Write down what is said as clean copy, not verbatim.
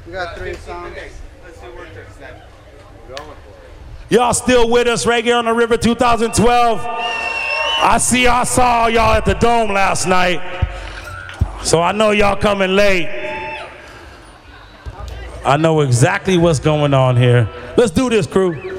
We got 3 songs. Let's do work tricks then. Y'all still with us right here on the River 2012? I saw y'all at the Dome last night. So I know y'all coming late. I know exactly what's going on here. Let's do this, crew.